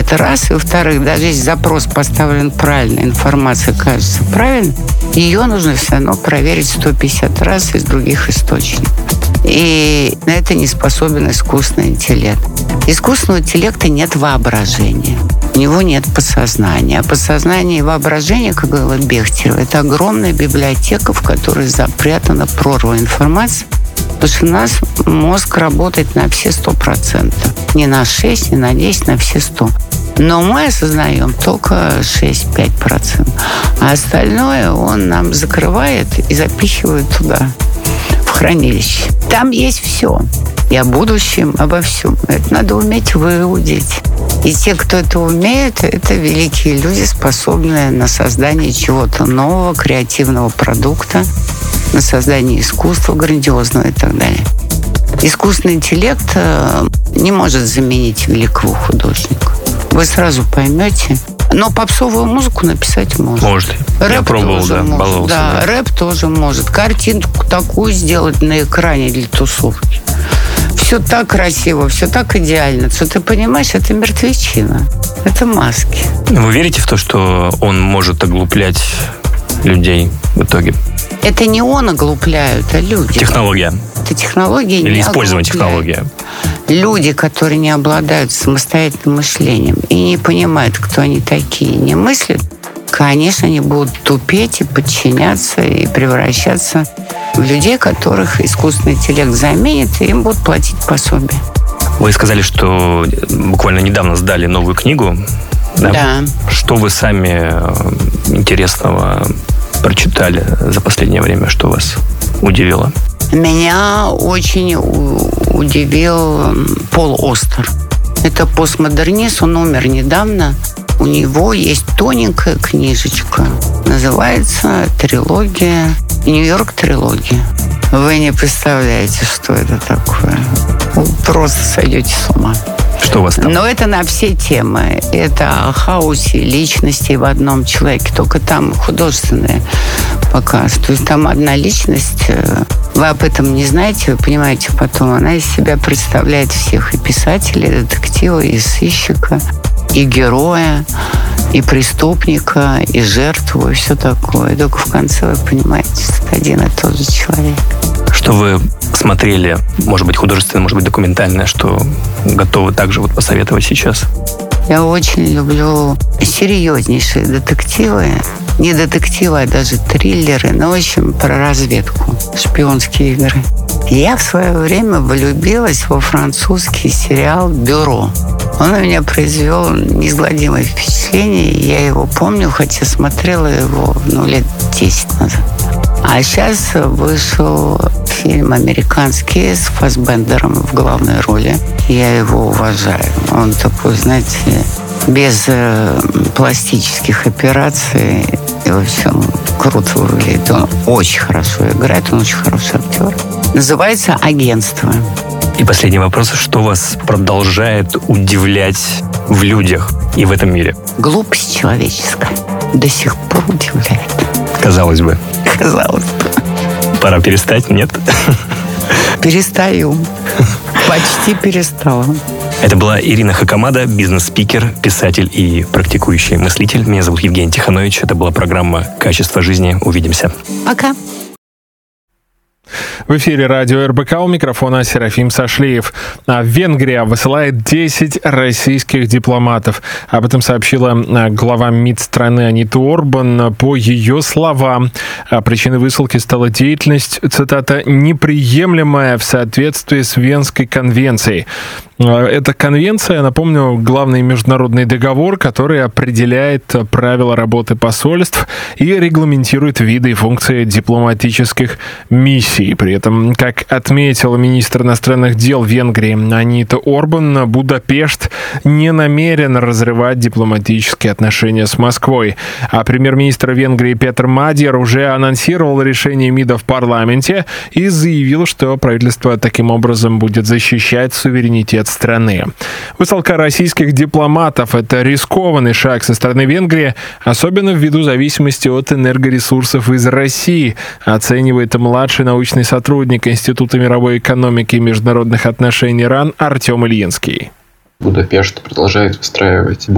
Это раз. И, во-вторых, даже если запрос поставлен правильно, информация кажется правильной, ее нужно все равно проверить 150 раз из других источников. И на это не способен искусственный интеллект. Искусственного интеллекта нет воображения. У него нет подсознания. А подсознание и воображение, как говорила Бехтерева, это огромная библиотека, в которой запрятана прорва информации. Потому что у нас мозг работает на все 100%. Не на 6, не на 10, на все 100. Но мы осознаем только 6-5%. А остальное он нам закрывает и запихивает туда, в хранилище. Там есть все. И о будущем, обо всем. Это надо уметь выудить. И те, кто это умеет, это великие люди, способные на создание чего-то нового, креативного продукта, на создание искусства грандиозного и так далее. Искусственный интеллект не может заменить великого художника. Вы сразу поймете. Но попсовую музыку написать может. Может. Рэп я пробовал, да, баловался. Да, рэп тоже может. Картинку такую сделать на экране для тусовки. Все так красиво, все так идеально. Что ты понимаешь, это мертвечина. Это маски. Вы верите в то, что он может оглуплять людей в итоге? Это не он оглупляют, а люди. Технология. Это технология. Или использование технологии. Люди, которые не обладают самостоятельным мышлением и не понимают, кто они такие, не мыслят, конечно, они будут тупеть и подчиняться, и превращаться в людей, которых искусственный интеллект заменит, и им будут платить пособие. Вы сказали, что буквально недавно сдали новую книгу. Да. Что вы сами интересного прочитали за последнее время, что вас удивило? Меня очень удивил Пол Остер. Это постмодернист, он умер недавно. У него есть тоненькая книжечка. Называется «Трилогия», «Нью-Йорк трилогия». Вы не представляете, что это такое. Вы просто сойдете с ума. Что у вас там? Но это на все темы. Это о хаосе личностей в одном человеке. Только там художественные показ. То есть там одна личность, вы об этом не знаете, вы понимаете потом, она из себя представляет всех. И писателя, и детектива, и сыщика, и героя, и преступника, и жертву, и все такое. И только в конце вы понимаете, что это один и тот же человек. Что вы смотрели, может быть, художественное, может быть, документальное, что готовы также вот посоветовать сейчас? Я очень люблю серьезнейшие детективы. Не детективы, а даже триллеры. Но, в общем, про разведку. Шпионские игры. Я в свое время влюбилась во французский сериал «Бюро». Он на меня произвел неизгладимое впечатление. Я его помню, хотя смотрела его лет 10 назад. А сейчас вышел фильм американский с Фассбендером в главной роли. Я его уважаю. Он такой, знаете, без пластических операций. И, в общем, круто выглядит. Он очень хорошо играет, он очень хороший актер. Называется «Агентство». И последний вопрос. Что вас продолжает удивлять в людях и в этом мире? Глупость человеческая до сих пор удивляет. Казалось бы. Казалось бы. Пора перестать, нет? Перестаю. Почти перестала. Это была Ирина Хакамада, бизнес-спикер, писатель и практикующий мыслитель. Меня зовут Евгений Тихонович. Это была программа «Качество жизни». Увидимся. Пока. В эфире радио РБК, у микрофона Серафим Сашлиев. Венгрия высылает 10 российских дипломатов. Об этом сообщила глава МИД страны Анита Орбан. По ее словам, причиной высылки стала деятельность, цитата, «неприемлемая в соответствии с Венской конвенцией». Эта конвенция, напомню, главный международный договор, который определяет правила работы посольств и регламентирует виды и функции дипломатических миссий. При этом, как отметила министр иностранных дел Венгрии Анита Орбан, Будапешт не намерен разрывать дипломатические отношения с Москвой. А премьер-министр Венгрии Петр Мадьяр уже анонсировал решение МИДа в парламенте и заявил, что правительство таким образом будет защищать суверенитет страны. Высылка российских дипломатов – это рискованный шаг со стороны Венгрии, особенно ввиду зависимости от энергоресурсов из России, оценивает младший научный сотрудник Института мировой экономики и международных отношений РАН Артем Ильинский. Будапешт продолжает выстраивать